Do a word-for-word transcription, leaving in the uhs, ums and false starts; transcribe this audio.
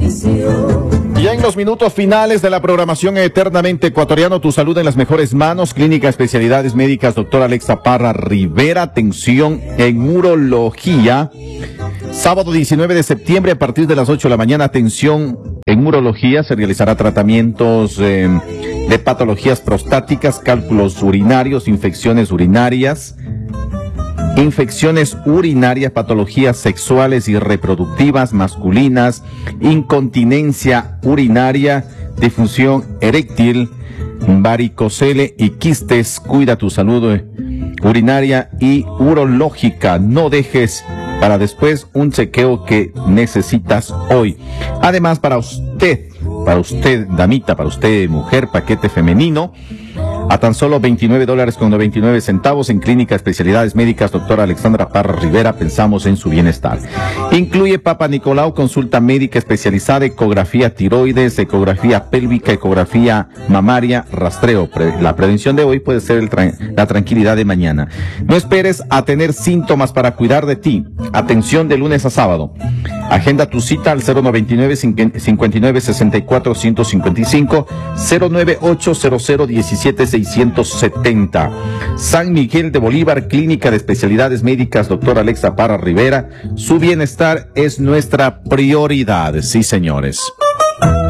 Y en los minutos finales de la programación Eternamente Ecuatoriano, tu salud en las mejores manos. Clínica Especialidades Médicas, doctora Alexa Parra Rivera. Atención en urología. Sábado diecinueve de septiembre a partir de las ocho de la mañana. Atención en urología. Se realizará tratamientos eh, de patologías prostáticas, cálculos urinarios, infecciones urinarias, infecciones urinarias, patologías sexuales y reproductivas masculinas, incontinencia urinaria, disfunción eréctil, varicocele y quistes. Cuida tu salud urinaria y urológica. No dejes para después un chequeo que necesitas hoy. Además, para usted, para usted, damita, para usted, mujer, paquete femenino, a tan solo veintinueve dólares con noventa y nueve centavos en Clínica Especialidades Médicas, doctora Alexandra Parra Rivera. Pensamos en su bienestar. Incluye Papa Nicolau, consulta médica especializada, ecografía tiroides, ecografía pélvica, ecografía mamaria, rastreo. Pre la prevención de hoy puede ser el tra la tranquilidad de mañana. No esperes a tener síntomas para cuidar de ti. Atención de lunes a sábado. Agenda tu cita al cero noventa y nueve, cincuenta y nueve, sesenta y cuatro, ciento cincuenta y cinco, cero nueve ocho cero cero diecisiete seiscientos setenta. San Miguel de Bolívar, Clínica de Especialidades Médicas, doctora Alexa Parra Rivera. Su bienestar es nuestra prioridad. Sí, señores.